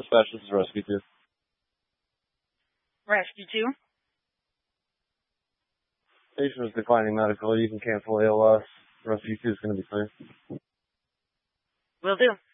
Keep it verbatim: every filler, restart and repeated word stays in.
Dispatch, this is Rescue two. Rescue two. Patient is declining medical. You can cancel A L S. Rescue two is going to be clear. Will do.